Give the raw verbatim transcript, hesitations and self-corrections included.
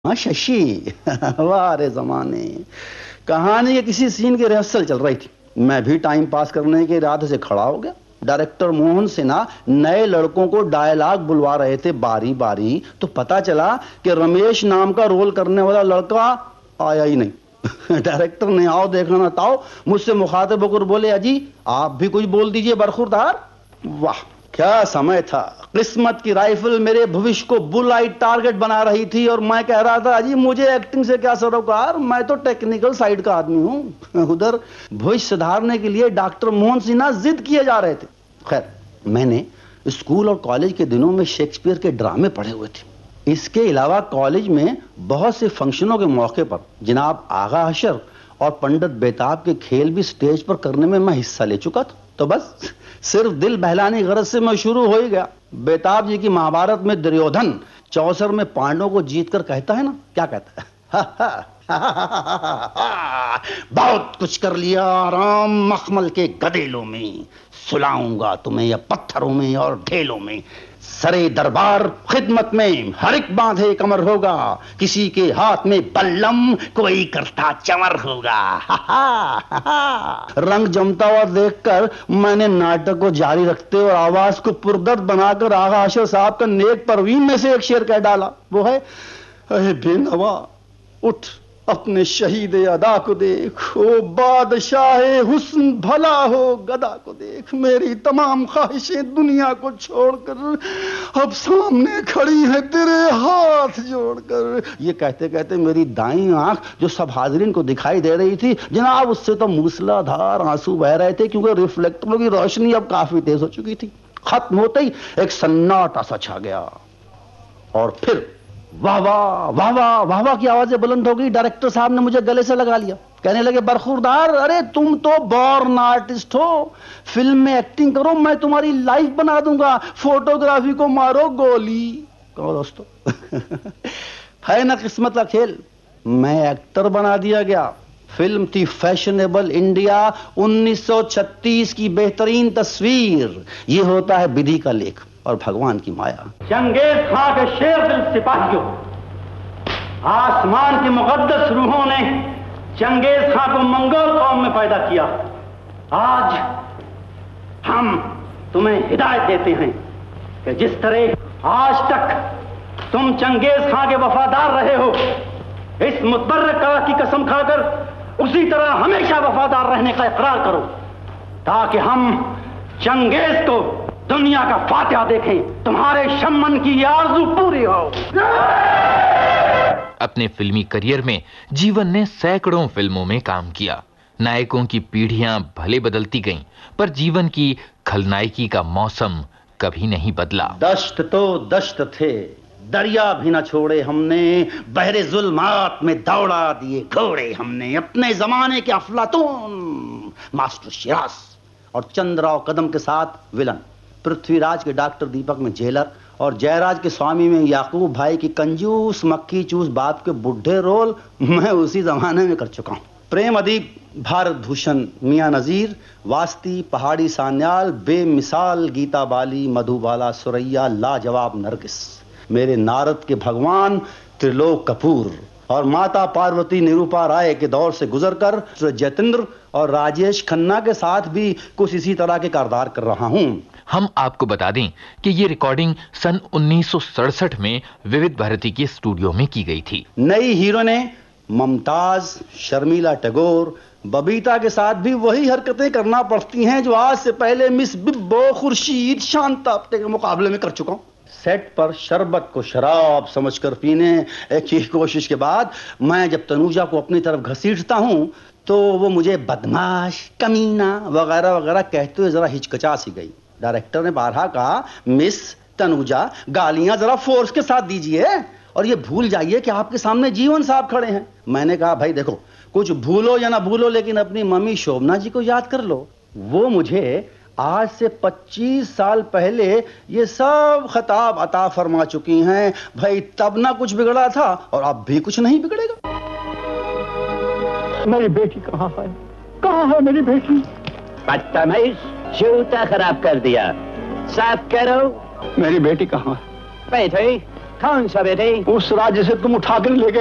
हाँ शशि वाह रे जमाने। कहानी के किसी सीन की रिहर्सल चल रही थी। मैं भी टाइम पास करने के इरादे से खड़ा हो गया। डायरेक्टर मोहन सिन्हा नए लड़कों को डायलॉग बुलवा रहे थे बारी बारी, तो पता चला कि रमेश नाम का रोल करने वाला लड़का आया ही नहीं। डायरेक्टर ने आओ देखना ना ताओ मुझसे मुखातिब होकर बोले, अजी आप भी कुछ बोल दीजिए बरखुरदार। वाह क्या समय था। किस्मत की राइफल मेरे भविष्य को बुल आई टारगेट बना रही थी और मैं कह रहा था, अजी मुझे एक्टिंग से क्या सरोकार, मैं तो टेक्निकल साइड का आदमी हूं। उधर भविष्य सुधारने के लिए डॉक्टर मोहन सिन्हा जिद किए जा रहे थे। खैर मैंने स्कूल और कॉलेज के दिनों में शेक्सपियर के ड्रामे पढ़े हुए थे। इसके अलावा कॉलेज में बहुत से फंक्शनों के मौके पर जनाब आगा हशर और पंडित बेताब के खेल भी स्टेज पर करने में मैं हिस्सा ले चुका था। तो बस सिर्फ दिल बहलाने की गरज से मैं शुरू हो ही गया। बेताब जी की महाभारत में दुर्योधन चौसर में पांडवों को जीतकर कहता है ना, क्या कहता है, बहुत कुछ कर लिया राम मखमल के गदेलों में, सुलाऊंगा तुम्हें या पत्थरों में और ढेलों में, सरे दरबार खिदमत में हर एक बांधे कमर होगा, किसी के हाथ में बल्लम कोई करता चमर होगा। रंग जमता हुआ देखकर मैंने नाटक को जारी रखते और आवाज को पुरदर्द बनाकर आगा हशर साहब का नेक परवीन में से एक शेर कह डाला। वो है, अरे बेनवा उठ अपने शहीद अदा को देख, ओ बादशाह हुस्न भला हो गदा को देख, मेरी तमाम ख्वाहिशें दुनिया को छोड़कर अब सामने खड़ी हैं तेरे हाथ जोड़कर। ये कहते कहते मेरी दाईं आंख जो सब हाजरीन को दिखाई दे रही थी जनाब, उससे तो मूसलाधार आंसू बह रहे थे क्योंकि रिफ्लेक्टरों की रोशनी अब काफी तेज हो चुकी थी। खत्म होते ही एक सन्नाटा सा छा गया और फिर वाह वाह वाह वाह वाह वाह की आवाजें बुलंद हो गई। डायरेक्टर साहब ने मुझे गले से लगा लिया, कहने लगे, बरखुरदार अरे तुम तो बॉर्न आर्टिस्ट हो, फिल्म में एक्टिंग करो, मैं तुम्हारी लाइफ बना दूंगा, फोटोग्राफी को मारो गोली। कहो दोस्तों है ना किस्मत का खेल। मैं एक्टर बना दिया गया। फिल्म थी फैशनेबल इंडिया उन्नीस सौ छत्तीस की बेहतरीन तस्वीर। ये होता है विधि का लेख और भगवान की माया। चंगेज खां के शेर दिल सिपाहियों, आसमान की मुकद्दस रूहों ने चंगेज खां को मंगोल कौम में पैदा किया। आज हम तुम्हें हिदायत देते हैं कि जिस तरह आज तक तुम चंगेज खां के वफादार रहे हो, इस मुतबर्रका की कसम खाकर उसी तरह हमेशा वफादार रहने का इकरार करो, ताकि हम चंगेज को दुनिया का फातिहा देखें, तुम्हारे शम्मन की आरज़ू पूरी हो। अपने फिल्मी करियर में जीवन ने सैकड़ों फिल्मों में काम किया। नायकों की पीढ़ियां भले बदलती गईं, पर जीवन की खलनायकी का मौसम कभी नहीं बदला। दश्त तो दश्त थे, दरिया भी न छोड़े हमने, बहरे जुल्मात में दौड़ा दिए घोड़े हमने, अपने जमाने के अफलातून मास्टर शिराज और चंद्रराव कदम के साथ विलन, पृथ्वीराज के डॉक्टर दीपक में जेलर और जयराज के स्वामी में याकूब भाई की कंजूस मक्खी चूस बाप के बुढ़े रोल मैं उसी जमाने में कर चुका हूं। प्रेम अदीब भारत भूषण मियां नजीर, वास्ती पहाड़ी सान्याल, बेमिसाल गीता बाली, मधुबाला सुरैया, लाजवाब नरगिस, मेरे नारद के भगवान त्रिलोक कपूर और माता पार्वती निरूपा राय के दौर से गुजरकर जतेंद्र और राजेश खन्ना के साथ भी कुछ इसी तरह के किरदार कर रहा हूं। हम आपको बता दें कि ये रिकॉर्डिंग सन उन्नीस सौ सड़सठ में विविध भारती के स्टूडियो में की गई थी। नई हीरो ने ममताज, शर्मिला टैगोर, बबीता के साथ भी वही हरकतें करना पड़ती हैं जो आज से पहले मिस बिब्बो, खुर्शीद, शांता अपने के मुकाबले में कर चुका हूं। सेट पर शरबत को शराब समझकर पीने की कोशिश के बाद मैं जब तनुजा को अपनी तरफ घसीटता हूं तो वो मुझे बदमाश, कमीना वगैरह वगैरह कहते हुए जरा हिचकिचा सी गई। डायरेक्टर ने बारहा कहा, मिस तनुजा गालियां जरा फोर्स के साथ दीजिए और ये भूल जाइए कि आपके सामने जीवन साहब खड़े हैं। मैंने कहा, भाई देखो कुछ भूलो या ना भूलो लेकिन अपनी मम्मी शोभना जी को याद कर लो। वो मुझे आज से पच्चीस साल पहले ये सब खिताब अता फरमा चुकी हैं। भाई तब ना कुछ बिगड़ा था और अब भी कुछ नहीं बिगड़ेगा। मेरी बेटी कहाँ है? कहाँ है मेरी बेटी? बदतमीज, जूता खराब कर दिया, साफ करो। मेरी बेटी कहाँ है? बेटी कौन सा बेटे? उस राज्य से तुम उठा कर ले गए